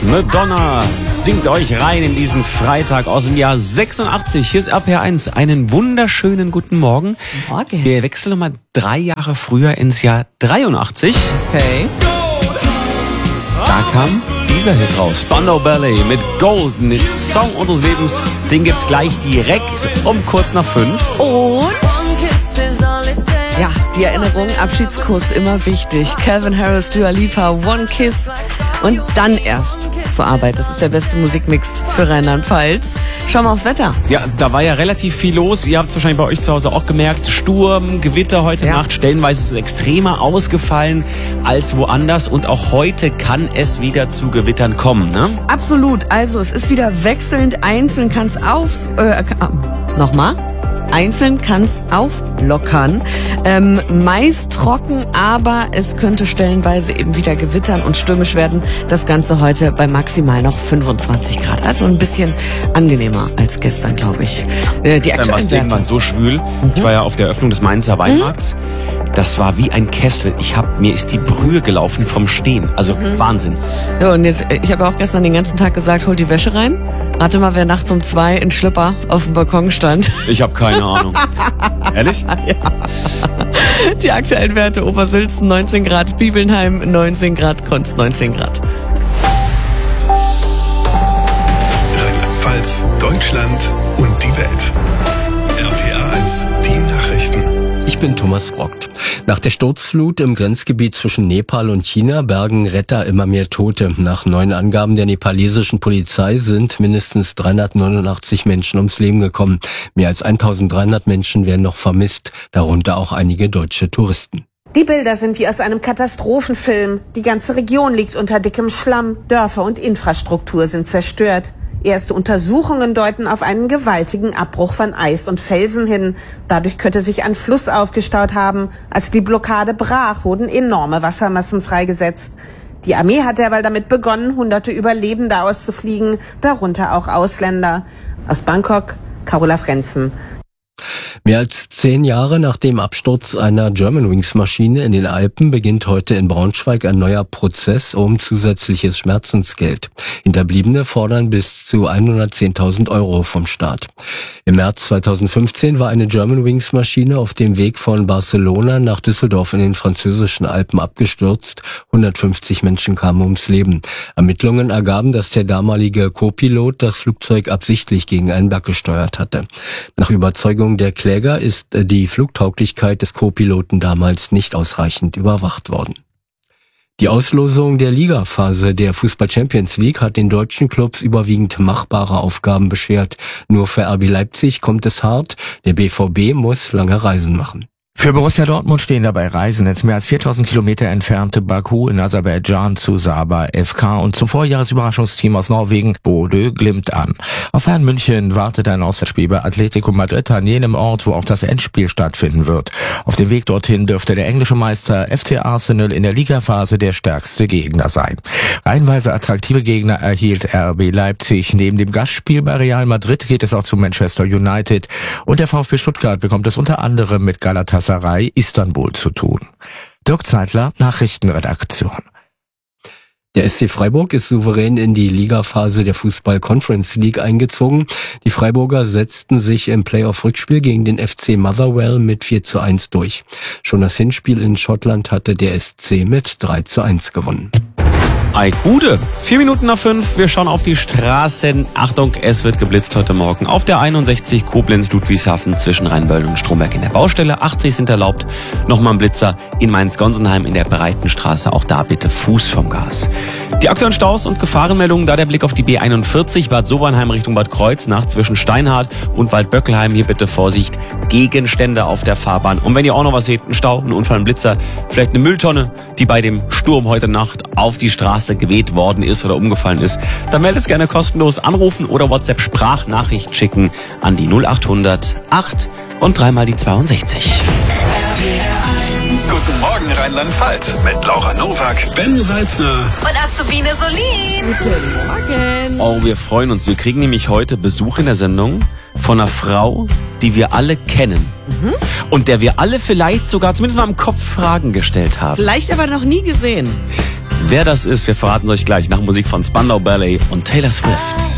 Madonna singt euch rein in diesen Freitag aus dem Jahr 86. Hier ist RPR1. Einen wunderschönen guten Morgen. Morgen. Wir wechseln nochmal 3 Jahre früher ins Jahr 83. Okay. Da kam dieser Hit raus. Spandau Ballet mit Golden, den Song unseres Lebens. Den gibt's gleich direkt um kurz nach 5. Und ja, die Erinnerung, Abschiedskuss, immer wichtig. Calvin Harris, Dua Lipa, One Kiss und dann erst zur Arbeit. Das ist der beste Musikmix für Rheinland-Pfalz. Schauen wir aufs Wetter. Ja, da war ja relativ viel los. Ihr habt es wahrscheinlich bei euch zu Hause auch gemerkt. Sturm, Gewitter heute Nacht. Stellenweise ist es extremer ausgefallen als woanders. Und auch heute kann es wieder zu Gewittern kommen, ne? Absolut. Also es ist wieder wechselnd. Einzeln kann es Einzeln kann es auflockern. Meist trocken, aber es könnte stellenweise eben wieder gewittern und stürmisch werden. Das Ganze heute bei maximal noch 25 Grad. Also ein bisschen angenehmer als gestern, glaube ich. Die aktuellen Werte. Irgendwann so schwül. Ich war ja auf der Eröffnung des Mainzer Weinmarkts. Das war wie ein Kessel. Mir ist die Brühe gelaufen vom Stehen. Also Wahnsinn. Ja, und jetzt, ich habe auch gestern den ganzen Tag gesagt, hol die Wäsche rein. Rate mal, wer nachts um 2 in Schlüpper auf dem Balkon stand. Ich habe keine Ahnung. Ehrlich? Ja. Die aktuellen Werte: Obersülzen 19 Grad, Bibelnheim 19 Grad, Konz 19 Grad. Rheinland-Pfalz, Deutschland und die Welt. RPR1, die Nachrichten. Ich bin Thomas Brockt. Nach der Sturzflut im Grenzgebiet zwischen Nepal und China bergen Retter immer mehr Tote. Nach neuen Angaben der nepalesischen Polizei sind mindestens 389 Menschen ums Leben gekommen. Mehr als 1300 Menschen werden noch vermisst, darunter auch einige deutsche Touristen. Die Bilder sind wie aus einem Katastrophenfilm. Die ganze Region liegt unter dickem Schlamm. Dörfer und Infrastruktur sind zerstört. Erste Untersuchungen deuten auf einen gewaltigen Abbruch von Eis und Felsen hin. Dadurch könnte sich ein Fluss aufgestaut haben. Als die Blockade brach, wurden enorme Wassermassen freigesetzt. Die Armee hat derweil damit begonnen, hunderte Überlebende auszufliegen, darunter auch Ausländer. Aus Bangkok, Carola Frenzen. Mehr als 10 Jahre nach dem Absturz einer Germanwings-Maschine in den Alpen beginnt heute in Braunschweig ein neuer Prozess um zusätzliches Schmerzensgeld. Hinterbliebene fordern bis zu 110.000 € vom Staat. Im März 2015 war eine Germanwings-Maschine auf dem Weg von Barcelona nach Düsseldorf in den französischen Alpen abgestürzt. 150 Menschen kamen ums Leben. Ermittlungen ergaben, dass der damalige Co-Pilot das Flugzeug absichtlich gegen einen Berg gesteuert hatte. Nach Überzeugung der Kläger ist die Flugtauglichkeit des Co-Piloten damals nicht ausreichend überwacht worden. Die Auslosung der Ligaphase der Fußball Champions League hat den deutschen Clubs überwiegend machbare Aufgaben beschert. Nur für RB Leipzig kommt es hart. Der BVB muss lange Reisen machen. Für Borussia Dortmund stehen dabei Reisen ins mehr als 4000 Kilometer entfernte Baku in Aserbaidschan zu Sabah FK und zum Vorjahresüberraschungsteam aus Norwegen Bodø Glimt an. Auf Bayern München wartet ein Auswärtsspiel bei Atletico Madrid an jenem Ort, wo auch das Endspiel stattfinden wird. Auf dem Weg dorthin dürfte der englische Meister FC Arsenal in der Ligaphase der stärkste Gegner sein. Reihenweise attraktive Gegner erhielt RB Leipzig. Neben dem Gastspiel bei Real Madrid geht es auch zu Manchester United und der VfB Stuttgart bekommt es unter anderem mit Galatasaray Istanbul zu tun. Dirk Zeitler, Nachrichtenredaktion. Der SC Freiburg ist souverän in die Ligaphase der Fußball Conference League eingezogen. Die Freiburger setzten sich im Playoff-Rückspiel gegen den FC Motherwell mit 4:1 durch. Schon das Hinspiel in Schottland hatte der SC mit 3:1 gewonnen. Ei, Gude. 4 Minuten nach 5. Wir schauen auf die Straßen. Achtung, es wird geblitzt heute Morgen. Auf der 61 Koblenz-Ludwigshafen zwischen Rheinböllen und Stromberg in der Baustelle. 80 sind erlaubt. Nochmal ein Blitzer in Mainz-Gonsenheim in der Breitenstraße. Auch da bitte Fuß vom Gas. Die aktuellen Staus und Gefahrenmeldungen, da der Blick auf die B41 Bad Sobernheim Richtung Bad Kreuznach zwischen Steinhardt und Waldböckelheim. Hier bitte Vorsicht, Gegenstände auf der Fahrbahn. Und wenn ihr auch noch was seht, ein Stau, ein Unfall, ein Blitzer, vielleicht eine Mülltonne, die bei dem Sturm heute Nacht auf die Straße geweht worden ist oder umgefallen ist, dann meldet es gerne kostenlos, anrufen oder WhatsApp-Sprachnachricht schicken an die 0800 8 und 3 mal die 62. Guten Morgen Rheinland-Pfalz mit Laura Nowak, Ben Salzner und Azubine Solin. Guten Morgen. Oh, wir freuen uns. Wir kriegen nämlich heute Besuch in der Sendung von einer Frau, die wir alle kennen. Und der wir alle vielleicht sogar zumindest mal im Kopf Fragen gestellt haben. Vielleicht aber noch nie gesehen. Wer das ist, wir verraten euch gleich nach Musik von Spandau Ballet und Taylor Swift.